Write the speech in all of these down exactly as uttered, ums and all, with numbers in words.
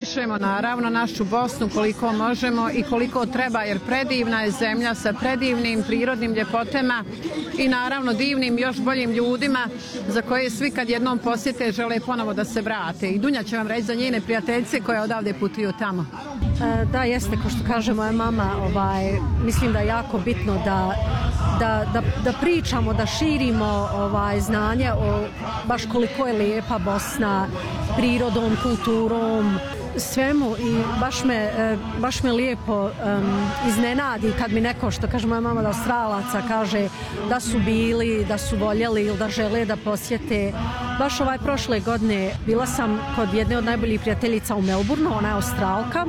promovišemo naravno našu Bosnu koliko možemo i koliko treba, jer predivna je zemlja sa predivnim prirodnim ljepotama i naravno divnim još boljim ljudima za koje svi kad jednom posjete žele ponovo da se vrate. I Dunja će vam reći za njene prijateljice koje odavde putuju tamo. E, da, jeste, ko što kaže moja mama, ovaj, mislim da je jako bitno da, da, da, da pričamo, da širimo ovaj, znanje o baš koliko je lijepa Bosna prirodom, kulturom, svemu i baš me, baš me lijepo um, iznenadi kad mi neko, što kaže moja mama, da Australaca kaže da su bili, da su voljeli ili da žele da posjete. Baš ovaj prošle godine bila sam kod jedne od najboljih prijateljica u Melbourneu, ona je Australka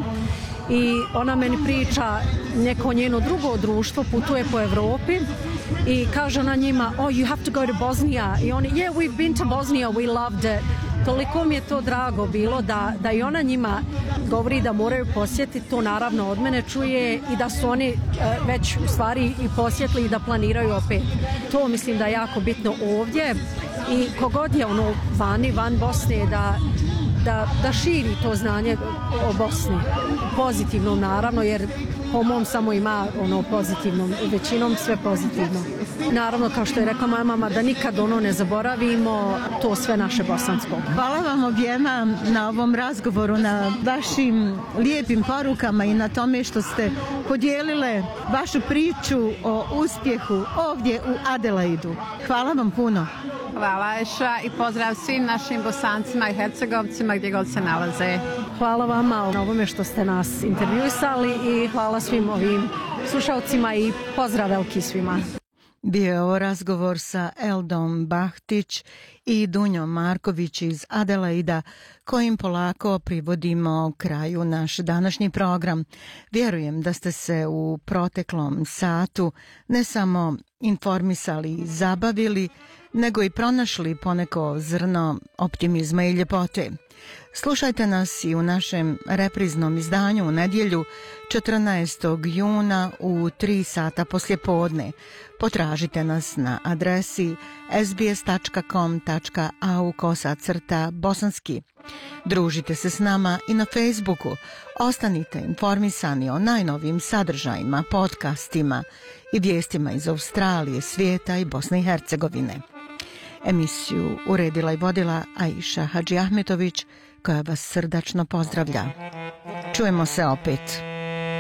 i ona meni priča neko njeno drugo društvo, putuje po Evropi i kaže ona njima, oh you have to go to Bosnia i oni, yeah we've been to Bosnia, we loved it. Toliko mi je to drago bilo da, da i ona njima govori da moraju posjetiti, to naravno od mene čuje i da su oni e, već u stvari i posjetili i da planiraju opet. To mislim da je jako bitno ovdje i kogod je ono vani, van Bosne da, da, da širi to znanje o Bosni. Pozitivno naravno, jer po mom samo ima ono pozitivno, većinom sve pozitivno. Naravno, kao što je rekla moja mama, da nikad ono ne zaboravimo to sve naše bosansko. Hvala vam objema na ovom razgovoru, na vašim lijepim porukama i na tome što ste podijelile vašu priču o uspjehu ovdje u Adelaidu. Hvala vam puno. Hvala Eša i pozdrav svim našim Bosancima i Hercegovcima gdje god se nalaze. Hvala vama na ovome što ste nas intervjuisali i hvala svim ovim slušalcima i pozdrav veliki svima. Bio je ovo razgovor sa Eldom Bahtić i Dunjom Marković iz Adelaida, kojim polako privodimo kraju naš današnji program. Vjerujem da ste se u proteklom satu ne samo informisali i zabavili, nego i pronašli poneko zrno optimizma i ljepote. Slušajte nas i u našem repriznom izdanju u nedjelju četrnaestog juna u tri sata poslijepodne. Potražite nas na adresi es bi es tačka com tačka a u kosa crta bosanski. Družite se s nama i na Facebooku. Ostanite informisani o najnovijim sadržajima, podcastima i vijestima iz Australije, svijeta i Bosne i Hercegovine. Emisiju uredila i vodila Aisha Hadžiahmetović, koja vas srdačno pozdravlja. Čujemo se opet.